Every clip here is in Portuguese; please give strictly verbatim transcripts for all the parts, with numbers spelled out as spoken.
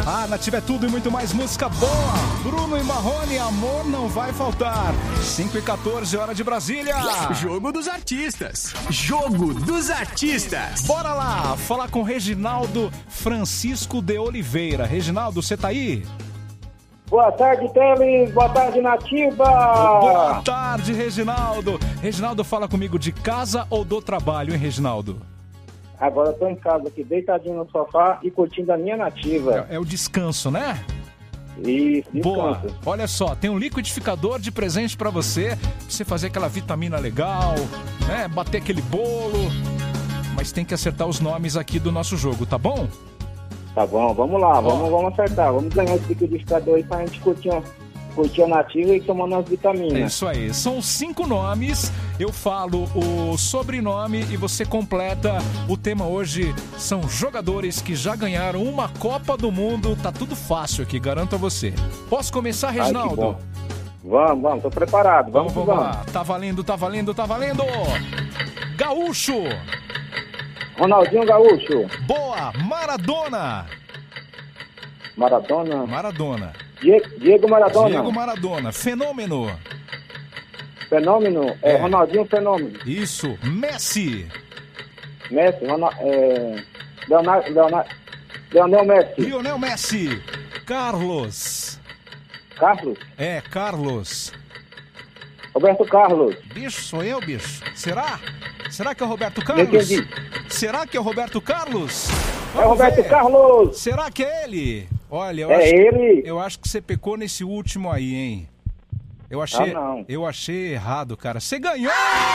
Ah, Nativa é tudo e muito mais música boa. Bruno e Marrone, amor não vai faltar. cinco e quatorze, hora de Brasília. Jogo dos artistas. Jogo dos artistas. Bora lá, falar com Reginaldo Francisco de Oliveira. Reginaldo, você tá aí? Boa tarde, Teles. Boa tarde, Nativa. Boa tarde, Reginaldo. Reginaldo, fala comigo de casa ou do trabalho, hein, Reginaldo? Agora eu tô em casa aqui, deitadinho no sofá e curtindo a minha Nativa. É, é o descanso, né? Isso, descanso. Boa. Olha só, tem um liquidificador de presente pra você, pra você fazer aquela vitamina legal, né? Bater aquele bolo. Mas tem que acertar os nomes aqui do nosso jogo, tá bom? Tá bom, vamos lá, vamos, vamos acertar. Vamos ganhar esse liquidificador aí pra gente curtir, curtir a Nativa e tomando as vitaminas. É isso aí. São cinco nomes, eu falo o sobrenome e você completa. O tema hoje são jogadores que já ganharam uma Copa do Mundo. Tá tudo fácil aqui, garanto a você. Posso começar, Reginaldo? Ai, que bom. Vamos, vamos, tô preparado. Vamos, vamos, vamos lá. Tá valendo, tá valendo, tá valendo. Gaúcho. Ronaldinho Gaúcho. Boa. Maradona. Maradona. Maradona. Diego, Diego Maradona. Diego Maradona. Fenômeno. Fenômeno. É, é. Ronaldinho Fenômeno. Isso. Messi. Messi. Ronald, é, Leonardo, Leonardo, Leonel Messi. Lionel Messi. Carlos. Carlos? É, Carlos. Roberto Carlos. Bicho, sou eu, bicho. Será? Será que é o Roberto Carlos? Entendi. Será que é o Roberto Carlos? Vamos é o Roberto ver. Carlos. Será que é ele? Olha, eu é acho, ele. Eu acho que você pecou nesse último aí, hein? Eu achei, ah, não. eu achei errado, cara. Você ganhou!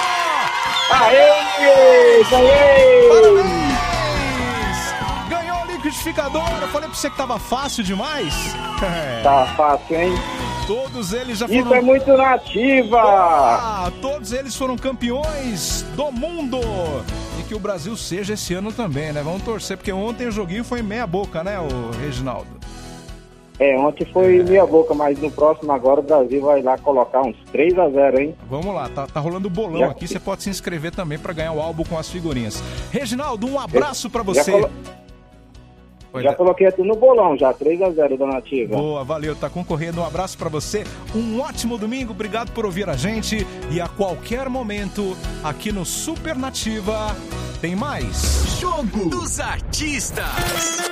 Aê! Ganhei! Parabéns! Ganhou o liquidificador. Eu falei pra você que tava fácil demais. Tá fácil, hein? Todos eles já foram... Isso é muito Nativa! Ah, todos eles foram campeões do mundo! E que o Brasil seja esse ano também, né? Vamos torcer, porque ontem o joguinho foi meia boca, né, o Reginaldo? É, ontem foi é. meia boca, mas no próximo agora o Brasil vai lá colocar uns três a zero, hein? Vamos lá, tá, tá rolando bolão já aqui, você pode se inscrever também pra ganhar o álbum com as figurinhas. Reginaldo, um abraço pra você! Colo... Já coloquei tudo no bolão, já, três a zero da Nativa. Boa, valeu, tá concorrendo. Um abraço pra você, um ótimo domingo, obrigado por ouvir a gente. E a qualquer momento, aqui no Super Nativa, tem mais Jogo dos Artistas.